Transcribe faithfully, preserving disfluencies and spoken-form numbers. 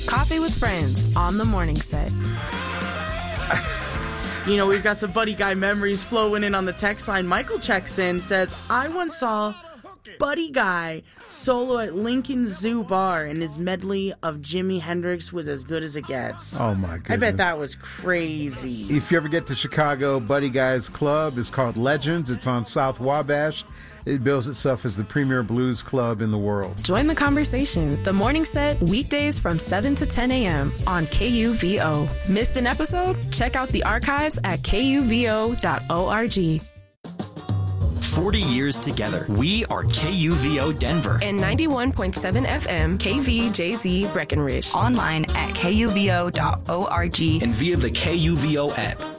Coffee with Friends on the morning set. You know, we've got some Buddy Guy memories flowing in on the text line. Michael checks in, says, I once saw Buddy Guy solo at Lincoln Zoo Bar, and his medley of Jimi Hendrix was as good as it gets. Oh, my goodness. I bet that was crazy. If you ever get to Chicago, Buddy Guy's Club is called Legends. It's on South Wabash. It bills itself as the premier blues club in the world. Join the conversation. The Morning Set, weekdays from seven to ten a.m. on K U V O. Missed an episode? Check out the archives at K U V O dot org. forty years together. We are K U V O Denver. And ninety-one point seven F M K V J Z Breckenridge. Online at K U V O dot org. And via the K U V O app.